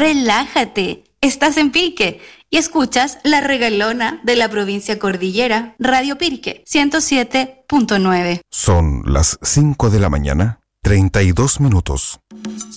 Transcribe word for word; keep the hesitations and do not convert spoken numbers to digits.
relájate. Estás en Pirque y escuchas la regalona de la provincia cordillera, Radio Pirque, ciento siete punto nueve. Son las cinco de la mañana, treinta y dos minutos.